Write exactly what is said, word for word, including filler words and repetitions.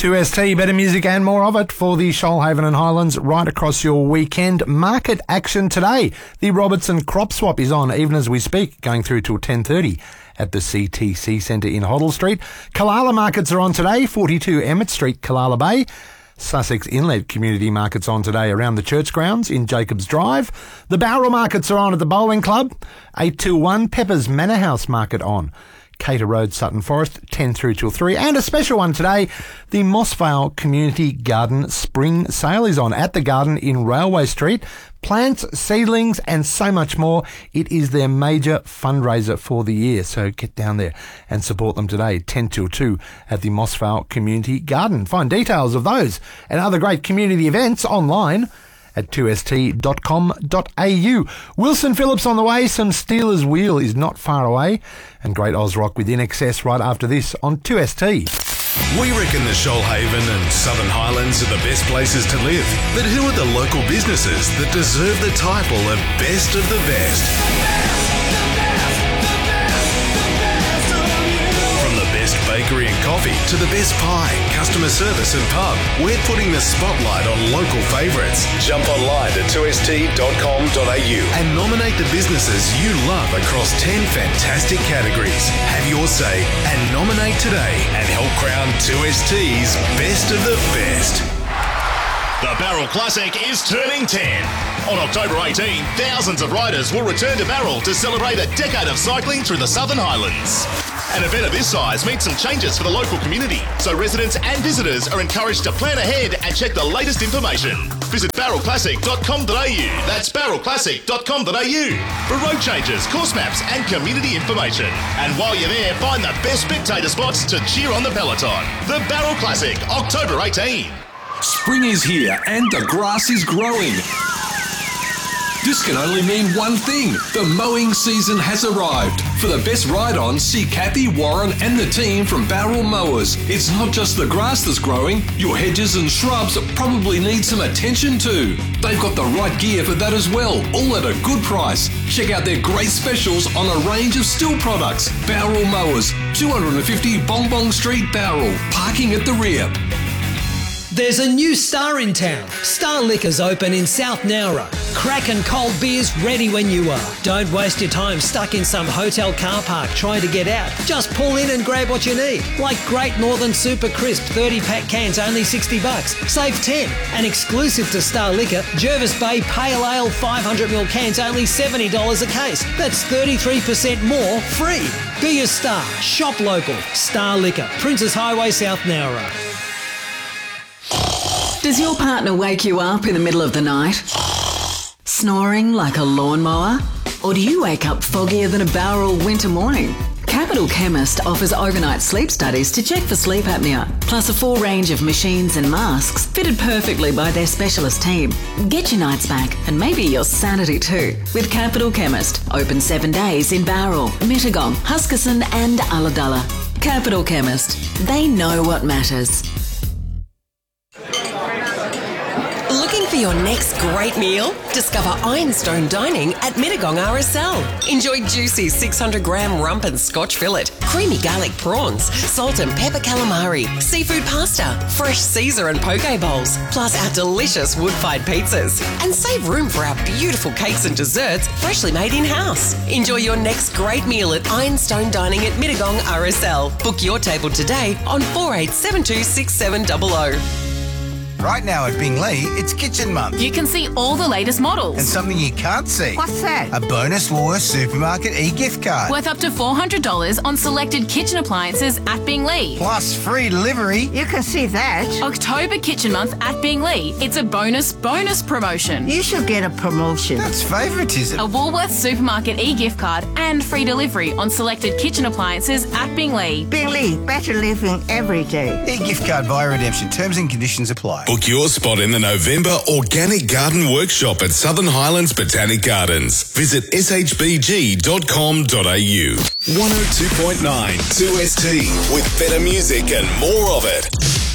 two S T, better music and more of it for the Shoalhaven and Highlands right across your weekend. Market action today. The Robertson Crop Swap is on even as we speak, going through till ten thirty at the C T C Centre in Hoddle Street. Kalala markets are on today, forty-two Emmett Street, Kalala Bay. Sussex Inlet Community Markets on today around the church grounds in Jacobs Drive. The Bowral markets are on at the Bowling Club, eight till one. Peppers Manor House market on Cater Road, Sutton Forest, ten through till three. And a special one today, the Mossvale Community Garden Spring Sale is on at the Garden in Railway Street. Plants, seedlings and so much more. It is their major fundraiser for the year, so get down there and support them today, ten till two at the Mossvale Community Garden. Find details of those and other great community events online at two s t dot com dot a u. Wilson Phillips on the way. Some Steelers Wheel is not far away. And great Oz Rock with In Excess right after this on two S T. We reckon the Shoalhaven and Southern Highlands are the best places to live. But who are the local businesses that deserve the title of Best of the Best? From the best bakery and coffee to the best pie, customer service and pub, we're putting the spotlight on local favourites. Jump online to two s t dot com dot a u and nominate the businesses you love across ten fantastic categories. Have your say and nominate today and help crown two S T's Best of the Best. The Barrel Classic is turning ten. On October eighteenth, thousands of riders will return to Barrel to celebrate a decade of cycling through the Southern Highlands. An event of this size means some changes for the local community, so residents and visitors are encouraged to plan ahead and check the latest information. Visit barrel classic dot com dot a u. That's barrel classic dot com dot a u for road changes, course maps and community information. And while you're there, find the best spectator spots to cheer on the peloton. The Barrel Classic, October eighteenth. Spring is here and the grass is growing. This can only mean one thing. The mowing season has arrived. For the best ride-on, see Kathy, Warren and the team from Barrel Mowers. It's not just the grass that's growing. Your hedges and shrubs probably need some attention too. They've got the right gear for that as well, all at a good price. Check out their great specials on a range of Stihl products. Barrel Mowers, two fifty Bong Bong Street, Barrel. Parking at the rear. There's a new Star in town. Star Liquor's open in South Nowra. Crack and cold beers ready when you are. Don't waste your time stuck in some hotel car park trying to get out. Just pull in and grab what you need. Like Great Northern Super Crisp thirty pack cans only sixty bucks. Save ten. And exclusive to Star Liquor, Jervis Bay Pale Ale five hundred milliliter cans only seventy dollars a case. That's thirty-three percent more free. Be a star. Shop local. Star Liquor. Princes Highway, South Nowra. Does your partner wake you up in the middle of the night? Snoring like a lawnmower? Or do you wake up foggier than a Bowral winter morning? Capital Chemist offers overnight sleep studies to check for sleep apnea, plus a full range of machines and masks fitted perfectly by their specialist team. Get your nights back and maybe your sanity too with Capital Chemist. Open seven days in Bowral, Mittagong, Huskisson and Ulladulla. Capital Chemist. They know what matters. Looking for your next great meal? Discover Ironstone Dining at Mittagong R S L. Enjoy juicy six hundred gram rump and scotch fillet, creamy garlic prawns, salt and pepper calamari, seafood pasta, fresh Caesar and poke bowls, plus our delicious wood-fired pizzas. And save room for our beautiful cakes and desserts freshly made in-house. Enjoy your next great meal at Ironstone Dining at Mittagong R S L. Book your table today on four eight seven two six seven zero zero. Right now at Bingley, it's Kitchen Month. You can see all the latest models. And something you can't see. What's that? A bonus Woolworths Supermarket e-gift card. Worth up to four hundred dollars on selected kitchen appliances at Bingley. Plus free delivery. You can see that. October Kitchen Month at Bingley. It's a bonus bonus promotion. You should get a promotion. That's favouritism. A Woolworths Supermarket e-gift card and free delivery on selected kitchen appliances at Bingley. Bingley, better living every day. E-gift card via redemption. Terms and conditions apply. Book your spot in the November Organic Garden Workshop at Southern Highlands Botanic Gardens. Visit s h b g dot com dot a u. one oh two point nine two S T with better music and more of it.